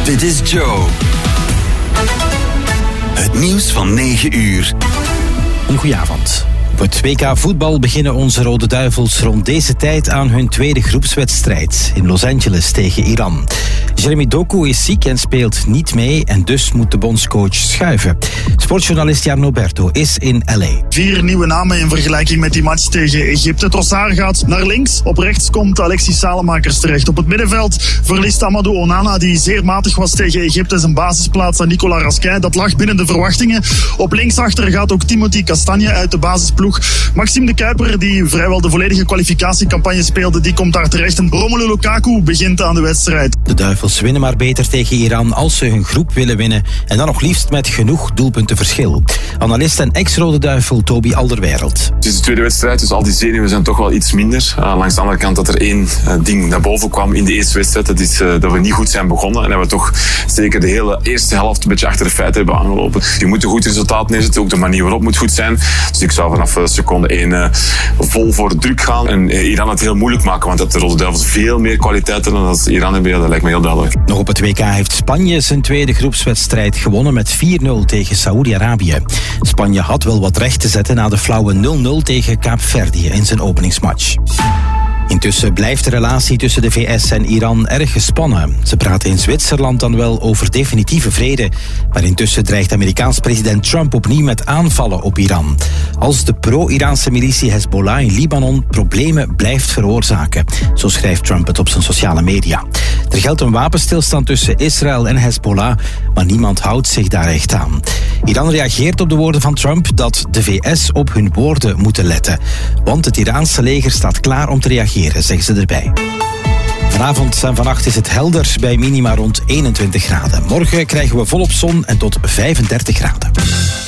Dit is Joe. Het nieuws van 9 uur. Een goeie avond. Op het WK voetbal beginnen onze Rode Duivels rond deze tijd aan hun tweede groepswedstrijd in Los Angeles tegen Iran. Jeremy Doku is ziek en speelt niet mee en dus moet de bondscoach schuiven. Sportjournalist Jarno Berto is in LA. 4 nieuwe namen in vergelijking met die match tegen Egypte. Trossard gaat naar links. Op rechts komt Alexis Salemakers terecht. Op het middenveld verliest Amadou Onana, die zeer matig was tegen Egypte, zijn basisplaats aan Nicolas Raskin. Dat lag binnen de verwachtingen. Op linksachter gaat ook Timothy Castagne uit de basisploeg. Maxime de Kuiper, die vrijwel de volledige kwalificatiecampagne speelde, die komt daar terecht. En Romelu Lukaku begint aan de wedstrijd. De Duivels winnen maar beter tegen Iran als ze hun groep willen winnen. En dan nog liefst met genoeg doelpuntenverschil. Analist en ex-Rode Duivel Toby Alderweireld. Het is de tweede wedstrijd, dus al die zenuwen zijn toch wel iets minder. Langs de andere kant dat er één ding naar boven kwam in de eerste wedstrijd. Dat is dat we niet goed zijn begonnen. En dat we toch zeker de hele eerste helft een beetje achter de feiten hebben aangelopen. Je moet een goed resultaat neerzetten. Ook de manier waarop moet goed zijn. Dus ik zou vanaf seconde 1 vol voor de druk gaan. En Iran het heel moeilijk maken. Want dat de Rode Duivels veel meer kwaliteit hebben dan Iran hebben. Ja, dat lijkt me heel duidelijk. Nog op het WK heeft Spanje zijn tweede groepswedstrijd gewonnen met 4-0 tegen Saoedi-Arabië. Spanje had wel wat recht te zetten na de flauwe 0-0 tegen Kaapverdië in zijn openingsmatch. Intussen blijft de relatie tussen de VS en Iran erg gespannen. Ze praten in Zwitserland dan wel over definitieve vrede. Maar intussen dreigt Amerikaans president Trump opnieuw met aanvallen op Iran. Als de pro-Iraanse militie Hezbollah in Libanon problemen blijft veroorzaken. Zo schrijft Trump het op zijn sociale media. Er geldt een wapenstilstand tussen Israël en Hezbollah, maar niemand houdt zich daar echt aan. Iran reageert op de woorden van Trump dat de VS op hun woorden moeten letten. Want het Iraanse leger staat klaar om te reageren, zeggen ze erbij. Vanavond en vannacht is het helder bij minima rond 21 graden. Morgen krijgen we volop zon en tot 35 graden.